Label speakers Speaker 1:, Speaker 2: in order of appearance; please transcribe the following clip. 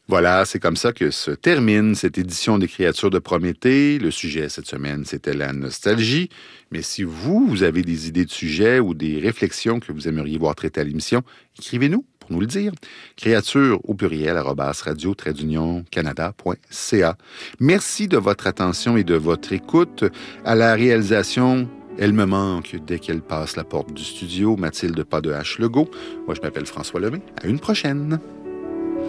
Speaker 1: Voilà, c'est comme ça que se termine cette édition des Créatures de Prométhée. Le sujet cette semaine, c'était la nostalgie. Mais si vous avez des idées de sujets ou des réflexions que vous aimeriez voir traitées à l'émission, écrivez-nous pour nous le dire. Créatures au pluriel @radio-canada.ca. Merci de votre attention et de votre écoute. À la réalisation, elle me manque dès qu'elle passe la porte du studio, Mathilde Pas de H. Legault. Moi, je m'appelle François Lemay. À une prochaine.